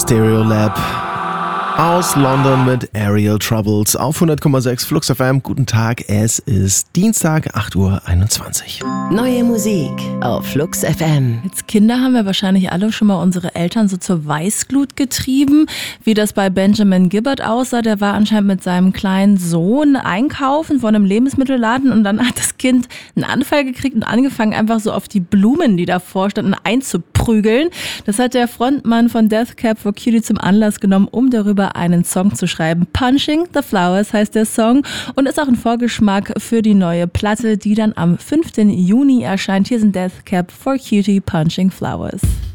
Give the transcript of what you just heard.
Stereolab aus London mit Aerial Troubles auf 100,6 Flux FM. Guten Tag, es ist Dienstag, 8:21 Uhr. Neue Musik auf Flux FM. Als Kinder haben wir wahrscheinlich alle schon mal unsere Eltern so zur Weißglut getrieben, wie das bei Benjamin Gibbard aussah. Der war anscheinend mit seinem kleinen Sohn einkaufen von einem Lebensmittelladen und dann hat das Kind einen Anfall gekriegt und angefangen einfach so auf die Blumen, die davor standen, einzuprügeln. Das hat der Frontmann von Death Cab for Cutie zum Anlass genommen, um darüber einen Song zu schreiben. Punching the Flowers heißt der Song und ist auch ein Vorgeschmack für die neue Platte, die dann am 5. Juni erscheint. Hier sind Death Cab for Cutie, Punching Flowers.